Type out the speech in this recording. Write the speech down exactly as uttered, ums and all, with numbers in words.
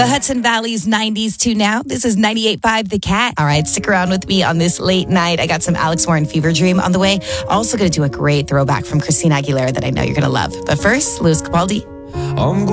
The Hudson Valley's nineties to now. This is ninety-eight point five The Cat. All right, stick around with me on this late night. I got some Alex Warren Fever Dream on the way. Also going to do a great throwback from Christina Aguilera that I know you're going to love. But first, Louis Capaldi. I'm